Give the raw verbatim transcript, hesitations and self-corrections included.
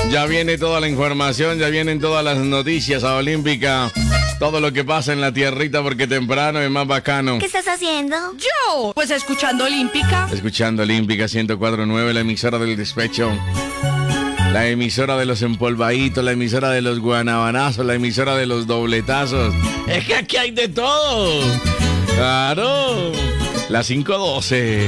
Ya viene toda la información, ya vienen todas las noticias a Olímpica. Todo lo que pasa en la tierrita porque temprano es más bacano. ¿Qué estás haciendo? Yo, pues escuchando Olímpica. Escuchando Olímpica ciento cuatro punto nueve, la emisora del despecho. La emisora de los empolvaditos, la emisora de los guanabanazos, la emisora de los dobletazos. Es que aquí hay de todo. Claro. La cinco doce.